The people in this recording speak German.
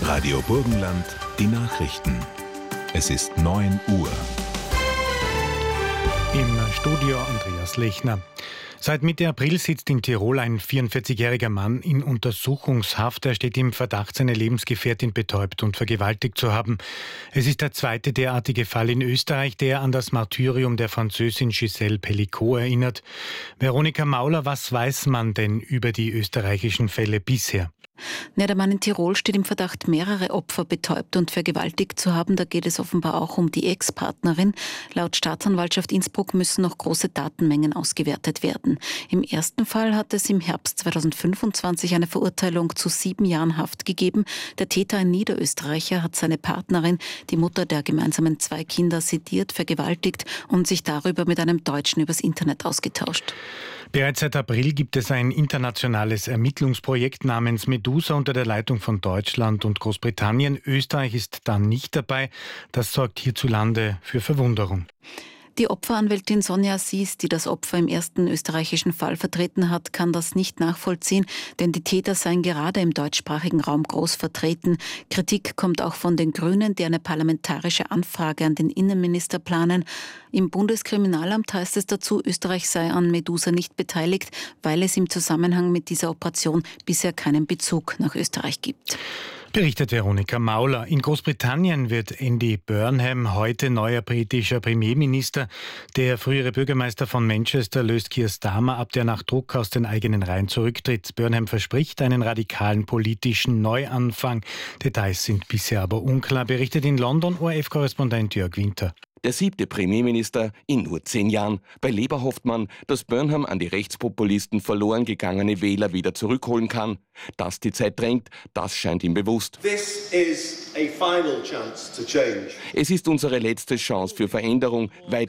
Radio Burgenland, die Nachrichten. Es ist 9 Uhr. Im Studio Andreas Lechner. Seit Mitte April sitzt in Tirol ein 44-jähriger Mann in Untersuchungshaft. Er steht im Verdacht, seine Lebensgefährtin betäubt und vergewaltigt zu haben. Es ist der zweite derartige Fall in Österreich, der an das Martyrium der Französin Gisèle Pelicot erinnert. Veronika Mauler, was weiß man denn über die österreichischen Fälle bisher? Der Mann in Tirol steht im Verdacht, mehrere Opfer betäubt und vergewaltigt zu haben. Da geht es offenbar auch um die Ex-Partnerin. Laut Staatsanwaltschaft Innsbruck müssen noch große Datenmengen ausgewertet werden. Im ersten Fall hat es im Herbst 2025 eine Verurteilung zu 7 Jahren Haft gegeben. Der Täter, ein Niederösterreicher, hat seine Partnerin, die Mutter der gemeinsamen 2 Kinder, sediert, vergewaltigt und sich darüber mit einem Deutschen übers Internet ausgetauscht. Bereits seit April gibt es ein internationales Ermittlungsprojekt namens Medusa unter der Leitung von Deutschland und Großbritannien. Österreich ist da nicht dabei. Das sorgt hierzulande für Verwunderung. Die Opferanwältin Sonja Sies, die das Opfer im ersten österreichischen Fall vertreten hat, kann das nicht nachvollziehen, denn die Täter seien gerade im deutschsprachigen Raum groß vertreten. Kritik kommt auch von den Grünen, die eine parlamentarische Anfrage an den Innenminister planen. Im Bundeskriminalamt heißt es dazu, Österreich sei an Medusa nicht beteiligt, weil es im Zusammenhang mit dieser Operation bisher keinen Bezug nach Österreich gibt. Berichtet Veronika Mauler. In Großbritannien wird Andy Burnham heute neuer britischer Premierminister. Der frühere Bürgermeister von Manchester löst Keir Starmer ab, der nach Druck aus den eigenen Reihen zurücktritt. Burnham verspricht einen radikalen politischen Neuanfang. Details sind bisher aber unklar, berichtet in London ORF-Korrespondent Jörg Winter. Der 7. Premierminister in nur 10 Jahren. Bei Labour hofft man, dass Burnham an die Rechtspopulisten verloren gegangene Wähler wieder zurückholen kann. Dass die Zeit drängt, das scheint ihm bewusst. Es ist unsere letzte Chance für Veränderung, weit